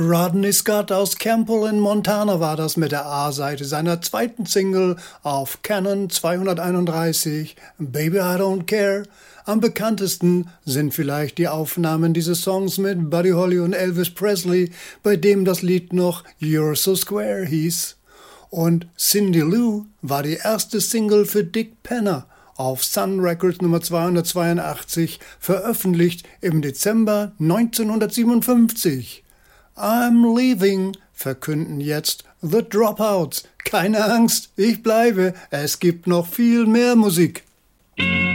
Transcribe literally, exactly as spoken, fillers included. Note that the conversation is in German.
Rodney Scott aus Campbell in Montana war das mit der A-Seite seiner zweiten Single auf Canon zweihunderteinunddreißig, Baby I Don't Care. Am bekanntesten sind vielleicht die Aufnahmen dieses Songs mit Buddy Holly und Elvis Presley, bei dem das Lied noch You're So Square hieß. Und Cindy Lou war die erste Single für Dick Penner auf Sun Records Nummer zweihundertzweiundachtzig, veröffentlicht im Dezember neunzehnhundertsiebenundfünfzig. I'm leaving, verkünden jetzt The Dropouts. Keine Angst, ich bleibe, es gibt noch viel mehr Musik.